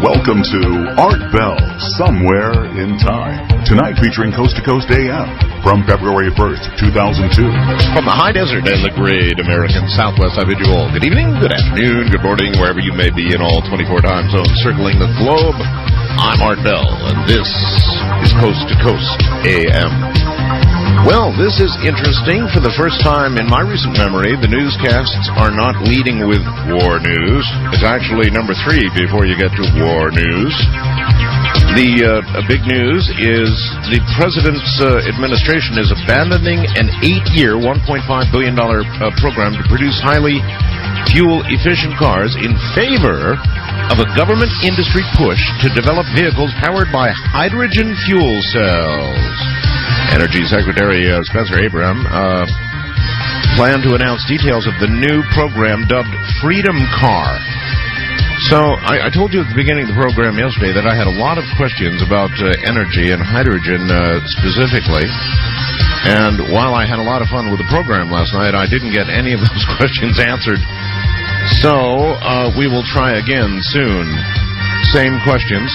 Welcome to Art Bell, Somewhere in Time. Tonight featuring Coast to Coast AM from February 1st, 2002. From the high desert and the great American Southwest, I bid you all good evening, good afternoon, good morning, wherever you may be in all 24 time zones circling the globe. I'm Art Bell, and this is Coast to Coast AM. Well, this is interesting. For the first time in my recent memory, the newscasts are not leading with war news. It's actually number 3 before you get to war news. The big news is the president's administration is abandoning an 8-year, $1.5 billion program to produce highly fuel-efficient cars in favor of a government industry push to develop vehicles powered by hydrogen fuel cells. Energy Secretary Spencer Abraham planned to announce details of the new program dubbed Freedom Car. So I told you at the beginning of the program yesterday that I had a lot of questions about energy and hydrogen specifically. And while I had a lot of fun with the program last night, I didn't get any of those questions answered. So we will try again soon. Same questions.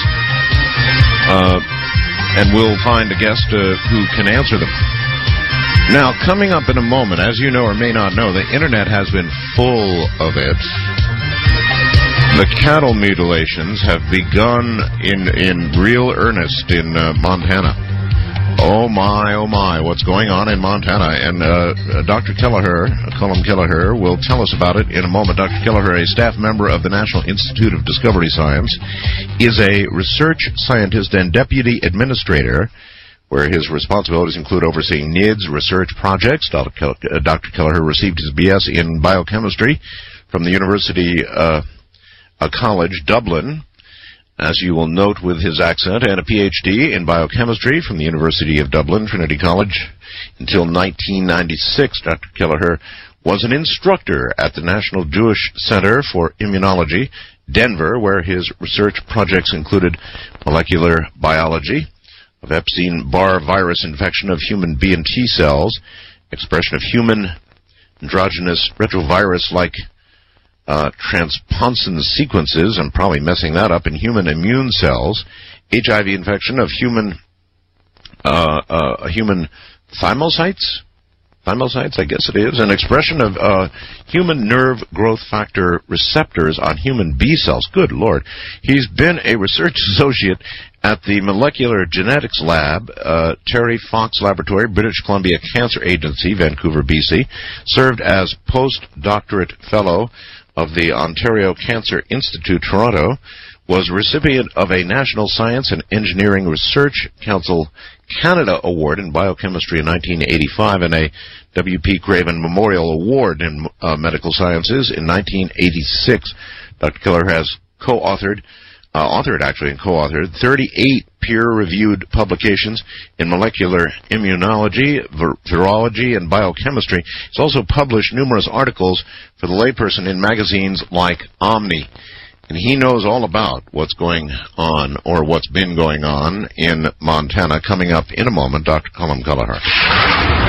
And we'll find a guest who can answer them. Now, coming up in a moment, as you know or may not know, the Internet has been full of it. The cattle mutilations have begun in real earnest in Montana. Oh my, what's going on in Montana? And Dr. Colm Kelleher, will tell us about it in a moment. Dr. Kelleher, a staff member of the National Institute of Discovery Science, is a research scientist and deputy administrator, where his responsibilities include overseeing NIDS research projects. Dr. Kelleher received his BS in biochemistry from the University College Dublin, as you will note with his accent, and a PhD in biochemistry from the University of Dublin, Trinity College. Until 1996, Dr. Kelleher was an instructor at the National Jewish Center for Immunology, Denver, where his research projects included molecular biology of Epstein-Barr virus infection of human B and T cells, expression of human endogenous retrovirus-like transponsin sequences, I'm probably messing that up, in human immune cells, HIV infection of human thymocytes, I guess it is, an expression of human nerve growth factor receptors on human B cells. Good Lord. He's been a research associate at the Molecular Genetics Lab, Terry Fox Laboratory, British Columbia Cancer Agency, Vancouver, BC, served as postdoctorate fellow of the Ontario Cancer Institute, Toronto, was recipient of a National Science and Engineering Research Council Canada Award in Biochemistry in 1985 and a W.P. Craven Memorial Award in Medical Sciences in 1986. Dr. Kelleher has co-authored 38 peer-reviewed publications in molecular immunology, virology, and biochemistry. He's also published numerous articles for the layperson in magazines like Omni. And he knows all about what's going on, or what's been going on, in Montana. Coming up in a moment, Dr. Colm Kelleher.